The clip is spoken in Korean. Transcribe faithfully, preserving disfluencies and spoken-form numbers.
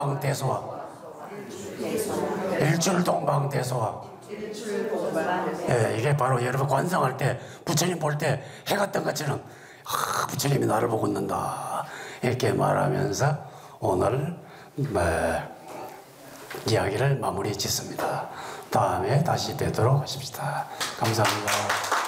동방대소와 일출 동방대소와. 예, 이게 바로 여러분 관상할 때 부처님 볼 때 해가 뜬 것처럼 아, 부처님이 나를 보고 있는다 이렇게 말하면서 오늘 뭐, 이야기를 마무리 짓습니다. 다음에 다시 뵙도록 하십시다. 감사합니다.